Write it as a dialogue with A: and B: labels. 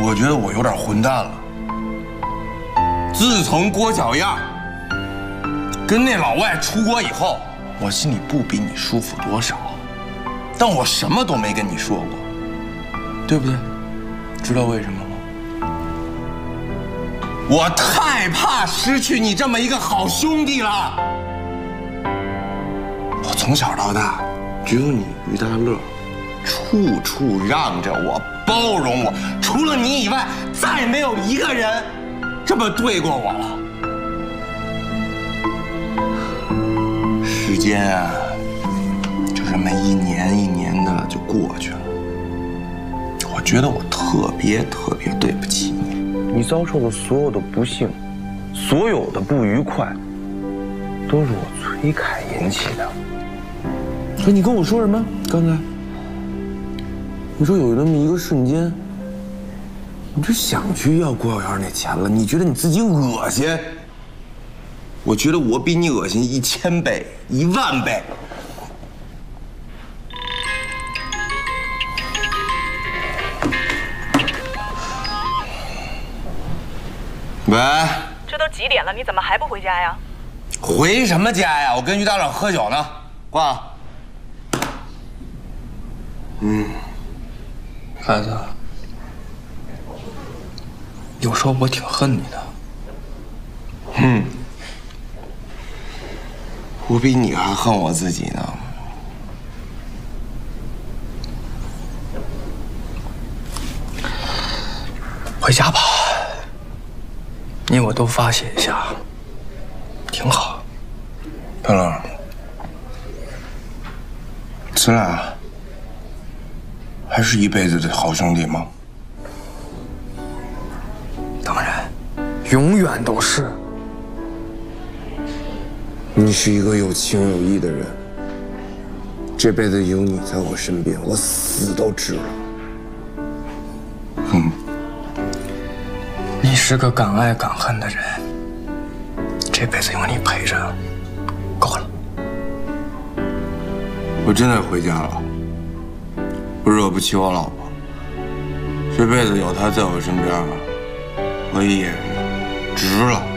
A: 我觉得我有点混蛋了。自从郭小样跟那老外出国以后，我心里不比你舒服多少。但我什么都没跟你说过，对不对？知道为什么吗？我太怕失去你这么一个好兄弟了。我从小到大，只有你于大乐，处处让着我，包容我，除了你以外，再没有一个人这么对过我了。时间啊，就这么一年一年的就过去了。我觉得我特别对不起你。你遭受的所有的不幸，所有的不愉快，都是我崔凯引起的。可你跟我说什么？刚才你说有那么一个瞬间，你就想去要郭小样那钱了，你觉得你自己恶心。我觉得我比你恶心1000倍、10000倍。喂，
B: 这都几点了，你怎么还不回家呀？
A: 回什么家呀？我跟于大乐喝酒呢。挂。
C: 孩子，有时候我挺恨你的。
A: 我比你还恨我自己呢。
C: 回家吧，你我都发泄一下，挺好。
A: 大乐，咱俩还是一辈子的好兄弟吗？
C: 当然，永远都是。
A: 你是一个有情有义的人，这辈子有你在我身边，我死都值了。
C: 你是个敢爱敢恨的人，这辈子有你陪着，够了。
A: 我真的回家了，我惹不起我老婆，这辈子有她在我身边，我也值了。